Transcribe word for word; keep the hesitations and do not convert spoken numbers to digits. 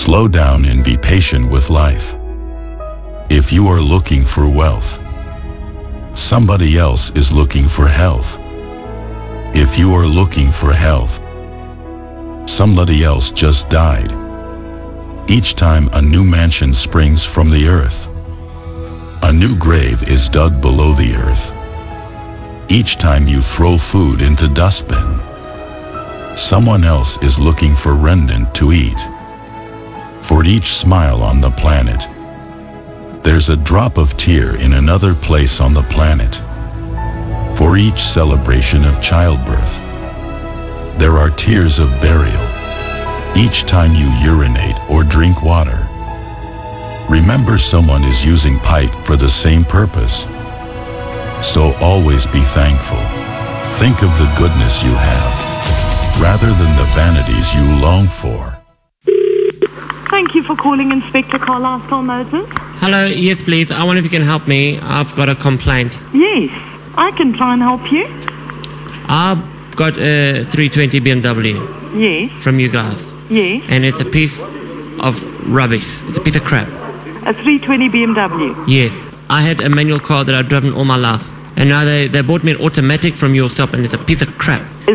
Slow down and be patient with life. If you are looking for wealth, somebody else is looking for health. If you are looking for health, somebody else just died. Each time a new mansion springs from the earth, a new grave is dug below the earth. Each time you throw food into dustbin, someone else is looking for remnant to eat. For each smile on the planet, there's a drop of tear in another place on the planet. For each celebration of childbirth, there are tears of burial. Each time you urinate or drink water, remember someone is using pipe for the same purpose. So always be thankful. Think of the goodness you have, rather than the vanities you long for. Thank you for calling Inspector Carlisle Motors. Hello, yes please. I wonder if you can help me. I've got a complaint. Yes, I can try and help you. I've got a three twenty B M W Yes, from you guys. yes. And it's a piece of rubbish. It's a piece of crap. A three twenty B M W. Yes. I had a manual car that I've driven all my life. And now they, they bought me an automatic from your shop and it's a piece of crap.